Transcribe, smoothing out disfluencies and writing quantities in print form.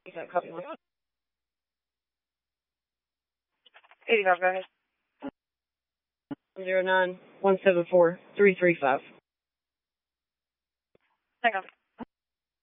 that copy. 85, go ahead. 09-174-335. Hang on.